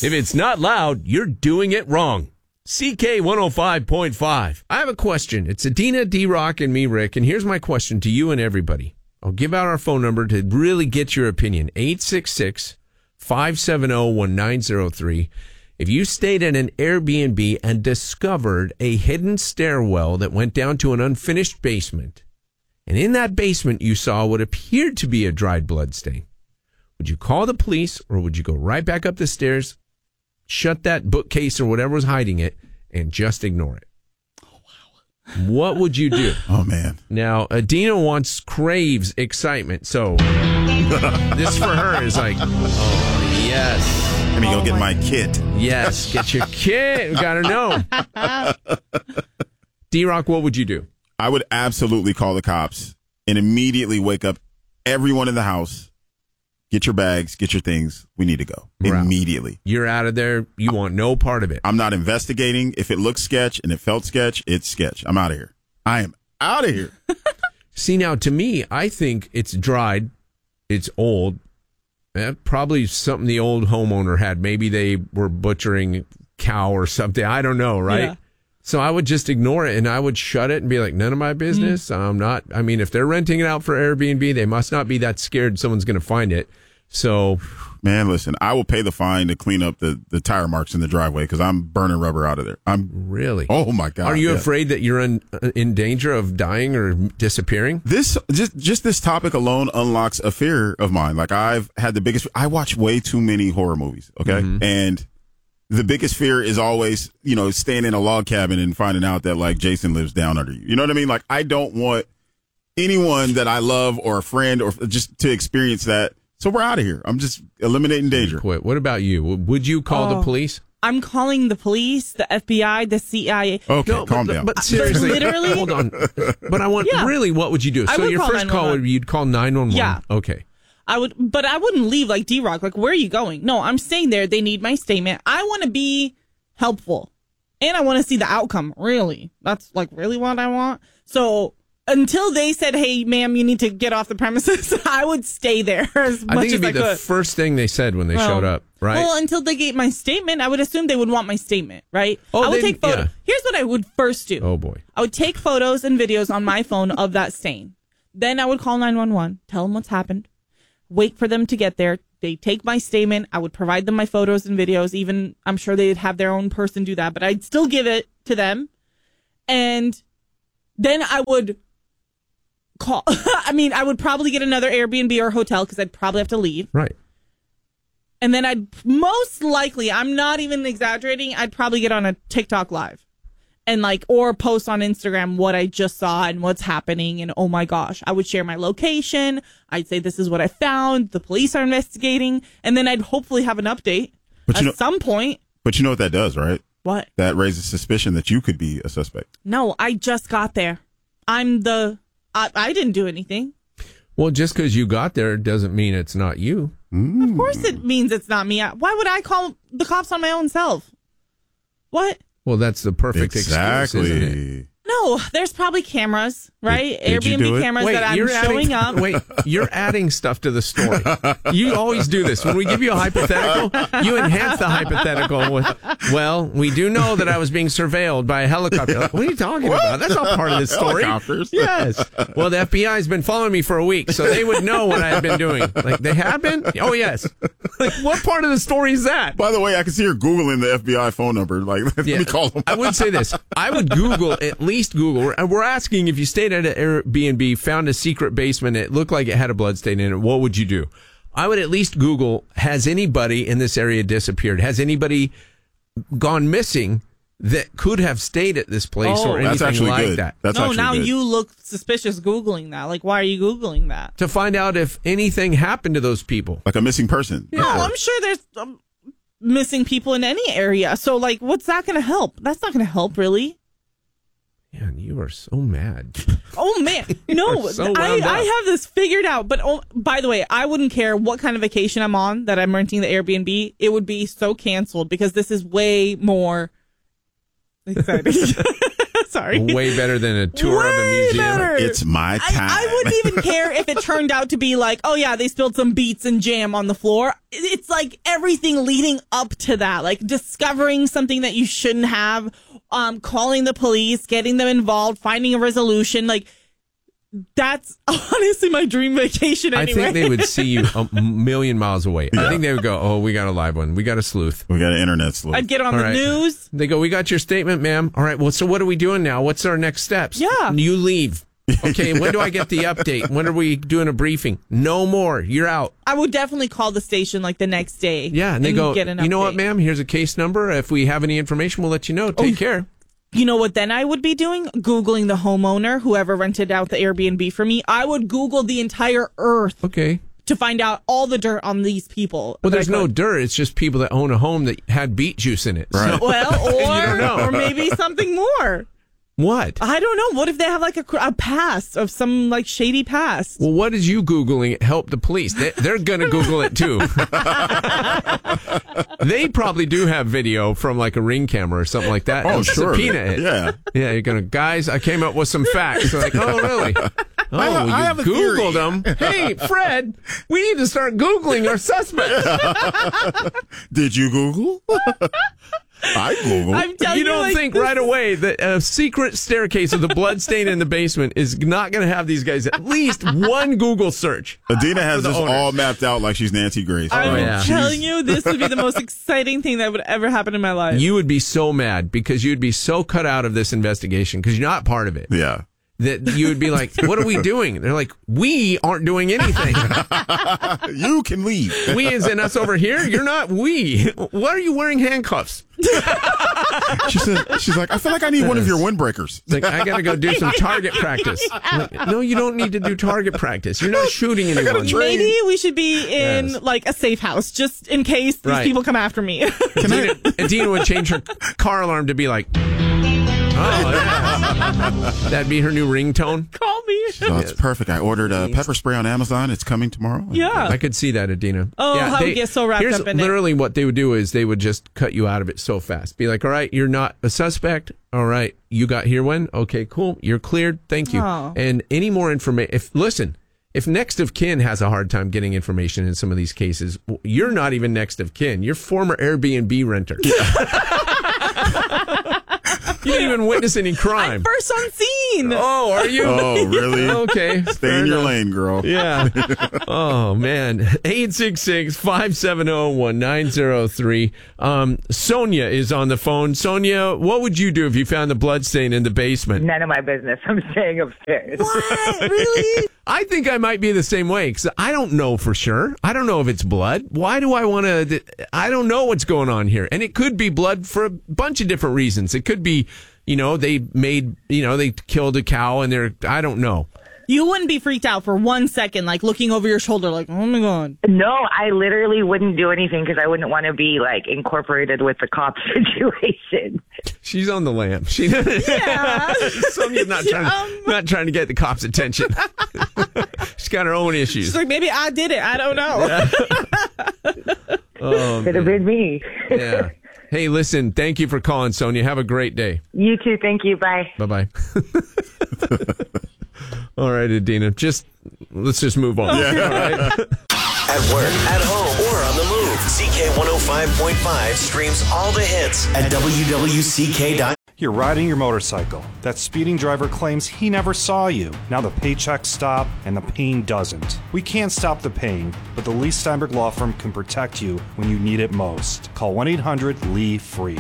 If it's not loud, you're doing it wrong. CK 105.5. I have a question. It's Adina, D-Rock, and me, Rick. And here's my question to you and everybody. I'll give out our phone number to really get your opinion. 866-570-1903. If you stayed at an Airbnb and discovered a hidden stairwell that went down to an unfinished basement, and in that basement you saw what appeared to be a dried blood stain, would you call the police or would you go right back up the stairs, shut that bookcase or whatever was hiding it, and just ignore it? Oh, wow. What would you do? Oh, man. Now, Adina craves excitement, so this for her is like, oh, yes. Let me go get my kit. Yes, get your kit. We gotta know. D-Rock, what would you do? I would absolutely call the cops and immediately wake up everyone in the house. Get your bags, get your things. We need to go. Immediately. You're out of there. You want no part of it. I'm not investigating. If it looks sketch and it felt sketch, it's sketch. I'm out of here. I am out of here. See, now, to me, I think it's dried. It's old. Probably something the old homeowner had. Maybe they were butchering cow or something. I don't know, right? Yeah. So I would just ignore it and I would shut it and be like, none of my business. If they're renting it out for Airbnb, they must not be that scared someone's going to find it. So, man, listen, I will pay the fine to clean up the tire marks in the driveway because I'm burning rubber out of there. Really? Oh my God. Are you afraid that you're in danger of dying or disappearing? This this topic alone unlocks a fear of mine. Like I watch way too many horror movies. Okay. Mm-hmm. And the biggest fear is always, staying in a log cabin and finding out that like Jason lives down under you. You know what I mean? Like I don't want anyone that I love or a friend or just to experience that. So we're out of here. I'm just eliminating danger. Quit. What about you? Would you call the police? I'm calling the police, the FBI, the CIA. Okay, calm down. But seriously, literally, hold on. But I want really, what would you do? So your first call you'd call 911. Yeah. Okay. I would, but I wouldn't leave like D-Rock. Like, where are you going? No, I'm staying there. They need my statement. I want to be helpful, and I want to see the outcome. Really, that's like really what I want. So until they said, "Hey, ma'am, you need to get off the premises," I would stay there as much as I could. I think it'd be the first thing they said when they showed up, right? Well, until they gave my statement, I would assume they would want my statement, right? I would take photos. Yeah. Here's what I would first do. Oh boy, I would take photos and videos on my phone of that stain. Then I would call 911, tell them what's happened. Wait for them to get there. They take my statement. I would provide them my photos and videos. Even I'm sure they'd have their own person do that, but I'd still give it to them. And then I would call. I would probably get another Airbnb or hotel because I'd probably have to leave. Right. And then I'd most likely, I'm not even exaggerating, I'd probably get on a TikTok live. And or post on Instagram what I just saw and what's happening. And oh my gosh, I would share my location. I'd say, this is what I found. The police are investigating. And then I'd hopefully have an update at some point. But you know what that does, right? What? That raises suspicion that you could be a suspect. No, I just got there. I didn't do anything. Well, just because you got there doesn't mean it's not you. Mm. Of course it means it's not me. Why would I call the cops on my own self? What? Well, that's the perfect excuse, isn't it? No, there's probably cameras, right? Airbnb cameras that I'm showing up. Wait, you're adding stuff to the story. You always do this. When we give you a hypothetical, you enhance the hypothetical with, well, we do know that I was being surveilled by a helicopter. Like, what are you talking about? That's not part of the story. Helicopters. Yes. Well, the FBI has been following me for a week, so they would know what I had been doing. Like, they have been? Oh, yes. Like, what part of the story is that? By the way, I can see her Googling the FBI phone number. Like, let me call them. I would say this. I would Google, at least Google. We're asking if you stayed at an Airbnb, found a secret basement, it looked like it had a blood stain in it, what would you do? I would at least Google, has anybody in this area disappeared? Has anybody gone missing that could have stayed at this place or anything like good. that? That's now good. You look suspicious Googling that. Like, why are you Googling that? To find out if anything happened to those people. Like a missing person. No, I'm sure there's missing people in any area. So, what's that going to help? That's not going to help, really. Man, you are so mad. Oh, man. No, I have this figured out. But, by the way, I wouldn't care what kind of vacation I'm on that I'm renting the Airbnb. It would be so canceled because this is way more exciting. Sorry. Way better than a tour of a Way museum. better. It's my time. I wouldn't even care if it turned out to be like, oh yeah, they spilled some beets and jam on the floor. It's like everything leading up to that, like discovering something that you shouldn't have, calling the police, getting them involved, finding a resolution. Like, that's honestly my dream vacation anyway. I think they would see you a million miles away. I think they would go, oh, we got a live one. We got a sleuth. We got an internet sleuth. I'd get on All the right. news. They go, we got your statement, ma'am. All right, well, so what are we doing now? What's our next steps? Yeah. You leave. Okay, when do I get the update? When are we doing a briefing? No more. You're out. I would definitely call the station like the next day. Yeah, and they go, get an you know what, update. ma'am? Here's a case number. If we have any information, we'll let you know. Take care. You know what then I would be doing? Googling the homeowner, whoever rented out the Airbnb for me. I would Google the entire earth Okay. to find out all the dirt on these people. Well, that there's I no could. dirt. It's just people that own a home that had beet juice in it. Right. So, Well, or maybe something more. what? I don't know. What if they have like a past of some like shady past? Well, what is you Googling help the police? They're going to Google it too. They probably do have video from like a Ring camera or something like that. Oh, They'll sure. Subpoena it. Yeah. Yeah, you're going to, guys, I came up with some facts. They're like, oh, really? Oh, I you have a theory. Googled them. Hey, Fred, we need to start Googling our suspects. Did you Google? I Googled. I'm telling You you, don't like, think this- right away that a secret staircase of the blood stain in the basement is not going to have these guys at least one Google search. Adina has the this owners. all mapped out like she's Nancy Grace. I'm yeah. telling you, this would be the most exciting thing that would ever happen in my life. You would be so mad because you'd be so cut out of this investigation because you're not part of it. Yeah. That you would be like, what are we doing? They're like, we aren't doing anything. You can leave. We as in us over here? You're not we. Why are you wearing handcuffs? She's like, I feel like I need one of your windbreakers. It's like, I got to go do some target practice. I'm like, no, you don't need to do target practice. You're not shooting anyone. Maybe we should be in Yes. like a safe house just in case these Right. people come after me. Adina would change her car alarm to be like, oh, yeah. That'd be her new ringtone. Call me. Oh, it's perfect. I ordered a pepper spray on Amazon. It's coming tomorrow. Yeah. I could see that, Adina. Oh, I would get so wrapped here's up in it. literally what they would do is they would just cut you out of it so fast. Be like, all right, you're not a suspect. All right, you got here when? Okay, cool. You're cleared. Thank you. Oh. And any more information, if next of kin has a hard time getting information in some of these cases, you're not even next of kin. You're former Airbnb renter. You didn't even witness any crime. First on scene. Oh, are you? Oh, really? Okay. Stay in your lane, girl. Yeah. Oh, man. 866-570-1903. Sonia is on the phone. Sonia, what would you do if you found the blood stain in the basement? None of my business. I'm staying upstairs. What? Really? I think I might be the same way because I don't know for sure. I don't know if it's blood. Why do I want to? I don't know what's going on here. And it could be blood for a bunch of different reasons. It could be, they killed a cow and I don't know. You wouldn't be freaked out for 1 second, like looking over your shoulder, like, oh my God. No, I literally wouldn't do anything because I wouldn't want to be like incorporated with the cop situation. She's on the lam. She Sonia's not trying to get the cops' attention. She's got her own issues. She's like, maybe I did it. I don't know. Could have been me. Yeah. Hey, listen, thank you for calling, Sonia. Have a great day. You too. Thank you. Bye. Bye-bye. All right, Adina, let's just move on. Yeah. All right. At work, at home, or on the move. CK105.5 streams all the hits at WWCK.com. You're riding your motorcycle. That speeding driver claims he never saw you. Now the paychecks stop and the pain doesn't. We can't stop the pain, but the Lee Steinberg Law Firm can protect you when you need it most. Call 1-800-LEE-FREE.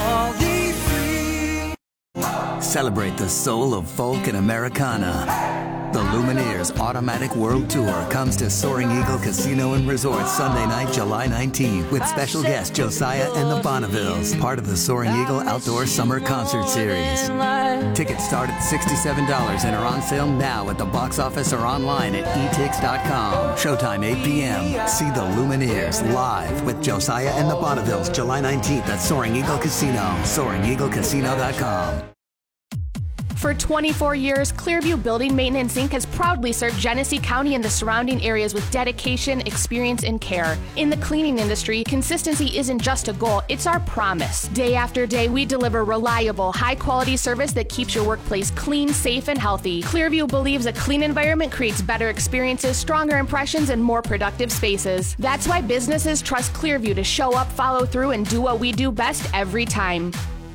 Celebrate the soul of folk and Americana. The Lumineers Automatic World Tour comes to Soaring Eagle Casino and Resort Sunday night, July 19th, with special guest Josiah and the Bonnevilles, part of the Soaring Eagle Outdoor Summer Concert Series. Tickets start at $67 and are on sale now at the box office or online at etix.com. Showtime 8 p.m. See the Lumineers live with Josiah and the Bonnevilles, July 19th at Soaring Eagle Casino. SoaringEagleCasino.com. For 24 years, Clearview Building Maintenance Inc. has proudly served Genesee County and the surrounding areas with dedication, experience, and care. In the cleaning industry, consistency isn't just a goal, it's our promise. Day after day, we deliver reliable, high-quality service that keeps your workplace clean, safe, and healthy. Clearview believes a clean environment creates better experiences, stronger impressions, and more productive spaces. That's why businesses trust Clearview to show up, follow through, and do what we do best every time.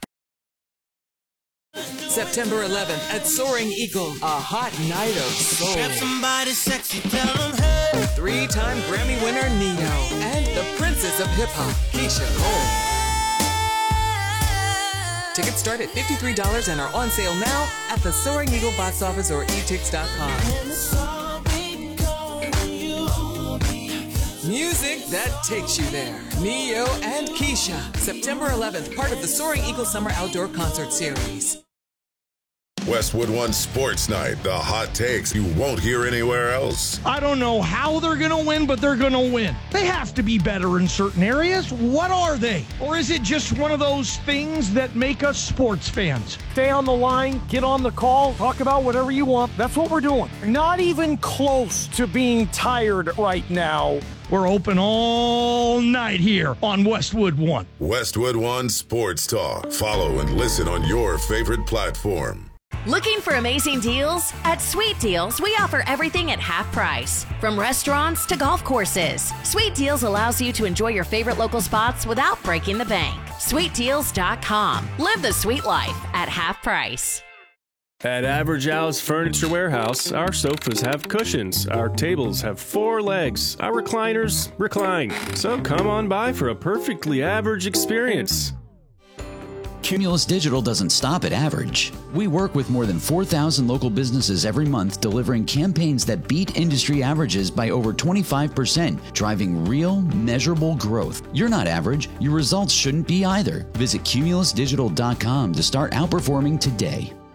September 11th at Soaring Eagle, a hot night of soul. Somebody sexy, tell them hey. Three-time Grammy winner Neo and the princess of hip-hop, Keisha Cole. Tickets start at $53 and are on sale now at the Soaring Eagle box office or etix.com. Music that takes you there. Neo and Keisha, September 11th, part of the Soaring Eagle Summer Outdoor Concert Series. Westwood One Sports Night, the hot takes you won't hear anywhere else. I don't know how they're going to win, but they're going to win. They have to be better in certain areas. What are they? Or is it just one of those things that make us sports fans? Stay on the line, get on the call, talk about whatever you want. That's what we're doing. Not even close to being tired right now. We're open all night here on Westwood One. Westwood One Sports Talk. Follow and listen on your favorite platform. Looking for amazing deals? At Sweet Deals, we offer everything at half price. From restaurants to golf courses, Sweet Deals allows you to enjoy your favorite local spots without breaking the bank. SweetDeals.com. Live the sweet life at half price. At Average Al's Furniture Warehouse, our sofas have cushions, our tables have 4 legs, our recliners recline. So come on by for a perfectly average experience. Cumulus Digital doesn't stop at average. We work with more than 4,000 local businesses every month, delivering campaigns that beat industry averages by over 25%, driving real, measurable growth. You're not average. Your results shouldn't be either. Visit cumulusdigital.com to start outperforming today.